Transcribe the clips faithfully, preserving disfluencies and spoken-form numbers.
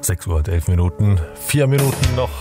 sechs Uhr und elf Minuten. Vier Minuten noch.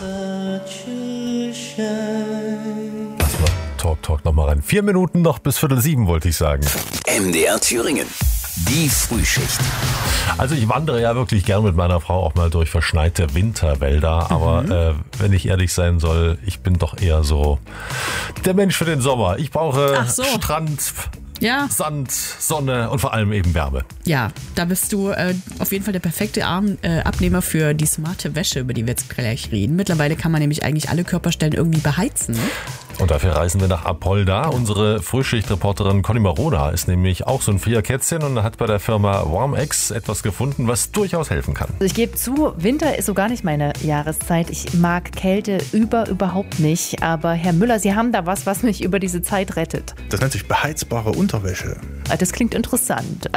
Lass mal Talk Talk nochmal rein. Vier Minuten noch bis Viertel sieben, wollte ich sagen. M D R Thüringen. Die Frühschicht. Also ich wandere ja wirklich gern mit meiner Frau auch mal durch verschneite Winterwälder, aber mhm. äh, wenn ich ehrlich sein soll, ich bin doch eher so der Mensch für den Sommer. Ich brauche so. Strand, ja. Sand, Sonne und vor allem eben Wärme. Ja, da bist du äh, auf jeden Fall der perfekte Arm, äh, Abnehmer für die smarte Wäsche, über die wir jetzt gleich reden. Mittlerweile kann man nämlich eigentlich alle Körperstellen irgendwie beheizen. Ne? Und dafür reisen wir nach Apolda. Unsere Frühschichtreporterin Conny Marona ist nämlich auch so ein Frierkätzchen und hat bei der Firma WarmX etwas gefunden, was durchaus helfen kann. Also ich gebe zu, Winter ist so gar nicht meine Jahreszeit. Ich mag Kälte über überhaupt nicht. Aber Herr Müller, Sie haben da was, was mich über diese Zeit rettet. Das nennt sich beheizbare Unterwäsche. Das klingt interessant.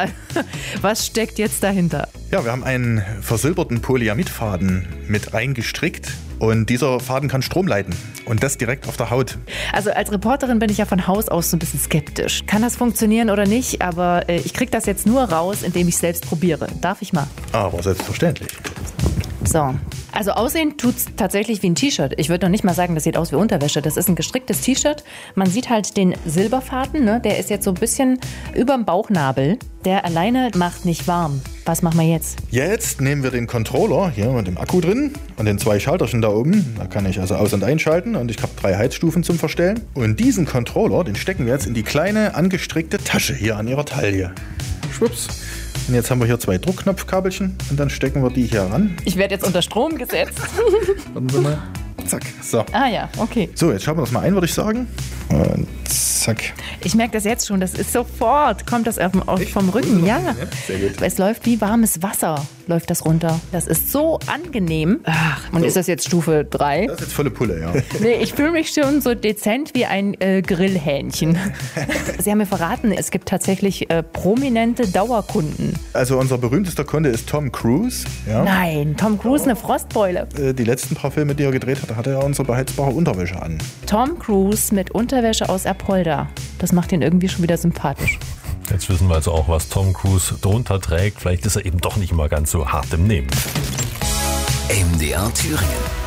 Was steckt jetzt dahinter? Ja, wir haben einen versilberten Polyamidfaden mit eingestrickt. Und dieser Faden kann Strom leiten und das direkt auf der Haut. Also als Reporterin bin ich ja von Haus aus so ein bisschen skeptisch. Kann das funktionieren oder nicht? Aber äh, ich kriege das jetzt nur raus, indem ich es selbst probiere. Darf ich mal? Aber selbstverständlich. So. Also aussehen tut es tatsächlich wie ein T-Shirt. Ich würde noch nicht mal sagen, das sieht aus wie Unterwäsche. Das ist ein gestricktes T-Shirt. Man sieht halt den Silberfaden, ne? Der ist jetzt so ein bisschen überm Bauchnabel. Der alleine macht nicht warm. Was machen wir jetzt? Jetzt nehmen wir den Controller hier mit dem Akku drin und den zwei Schalterchen da oben. Da kann ich also aus- und einschalten und ich habe drei Heizstufen zum Verstellen. Und diesen Controller, den stecken wir jetzt in die kleine angestrickte Tasche hier an ihrer Taille. Schwupps. Und jetzt haben wir hier zwei Druckknopfkabelchen und dann stecken wir die hier ran. Ich werde jetzt unter Strom gesetzt. Warten Sie mal. Zack. So. Ah ja, okay. So, jetzt schauen wir das mal ein, würde ich sagen. Und zack. Ich merke das jetzt schon, das ist sofort, kommt das auf, auf, vom Rücken. Ja, sehr gut. Es läuft wie warmes Wasser, läuft das runter. Das ist so angenehm. Ach, und So. ist das jetzt Stufe drei? Das ist jetzt volle Pulle, ja. Nee, ich fühle mich schon so dezent wie ein äh, Grillhähnchen. Sie haben mir verraten, es gibt tatsächlich äh, prominente Dauerkunden. Also unser berühmtester Kunde ist Tom Cruise. Ja. Nein, Tom Cruise eine Frostbeule. Äh, Die letzten paar Filme, die er gedreht hat, hatte er unsere beheizbare Unterwäsche an. Tom Cruise mit Unterwäsche aus Apolda. Das macht ihn irgendwie schon wieder sympathisch. Jetzt wissen wir also auch, was Tom Cruise drunter trägt. Vielleicht ist er eben doch nicht mal ganz so hart im Nehmen. M D R Thüringen.